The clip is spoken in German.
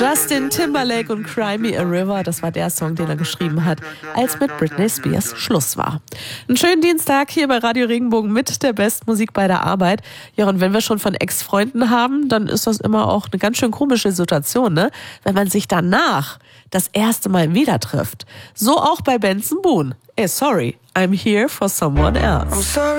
Justin Timberlake und Cry Me a River, das war der Song, den er geschrieben hat, als mit Britney Spears Schluss war. Einen schönen Dienstag hier bei Radio Regenbogen mit der besten Musik bei der Arbeit. Ja, und wenn wir schon von Ex-Freunden haben, dann ist das immer auch eine ganz schön komische Situation, ne? Wenn man sich danach das erste Mal wieder trifft. So auch bei Benson Boone. Sorry, I'm here for someone else.